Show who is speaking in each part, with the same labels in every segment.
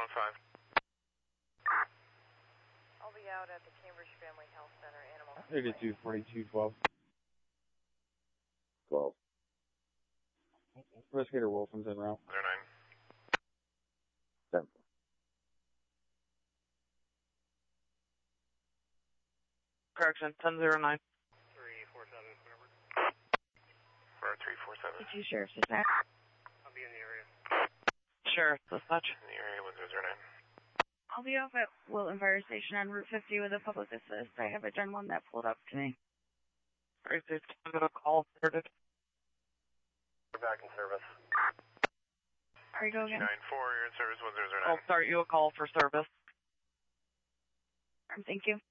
Speaker 1: 115.
Speaker 2: I'll be out at the Cambridge Family Health Center, Animal.
Speaker 3: 82, 42, 12.
Speaker 4: 12.
Speaker 3: Investigator Wilson's en route.
Speaker 1: 09.
Speaker 4: 10.
Speaker 5: Correction, 1009.
Speaker 6: 347, whatever.
Speaker 1: For 347.
Speaker 7: Two sheriff's dispatch.
Speaker 6: I'll be in the area.
Speaker 5: Sheriff, dispatch.
Speaker 1: In the area, 1009.
Speaker 7: I'll be off at Wilton Fire Station on Route 50 with a public assist. I have a Gen 1 that pulled up to me.
Speaker 5: Alright, dude, I'm gonna call third.
Speaker 6: We're back in service.
Speaker 7: Are you go again?
Speaker 1: 94, you're in service, 1009.
Speaker 5: I'll start you a call for service.
Speaker 7: Thank you.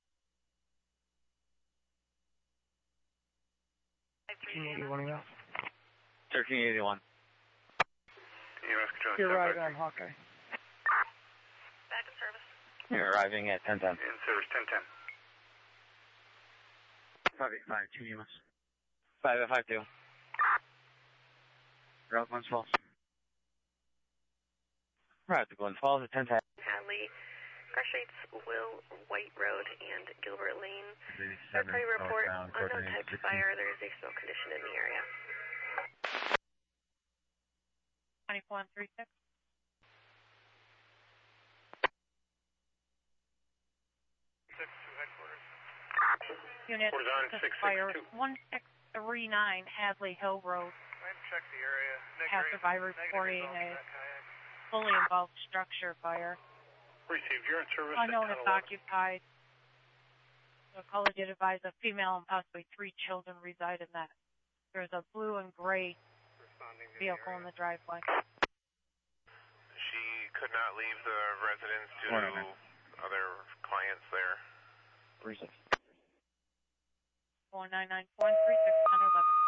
Speaker 5: 1381 email. 1381.
Speaker 1: EMS control.
Speaker 5: You're right on Hawkeye.
Speaker 2: Back in service.
Speaker 5: You're arriving at 1010.
Speaker 1: In service, 1010.
Speaker 5: 5852 EMS. 5852. Route Glens Falls. Right to Glens Falls at 1010.
Speaker 2: Hadley, crash rates Will White Road and Gilbert Lane. Third-party report, unknown type of fire. There is a smoke condition in the area.
Speaker 8: 2436.
Speaker 6: Headquarters.
Speaker 8: Unit
Speaker 6: Quarters on,
Speaker 8: fire
Speaker 6: 662.
Speaker 8: 1639 Hadley Hill Road.
Speaker 6: Go ahead and check the area.
Speaker 8: Passerby reporting a fully involved structure fire.
Speaker 6: Received. You're in service.
Speaker 8: Unknown is occupied. The caller did advise a female and possibly 3 children reside in that. There's a blue and gray vehicle in the driveway.
Speaker 1: She could not leave the residence due to other clients there.
Speaker 3: 36.
Speaker 8: 499 436 1011.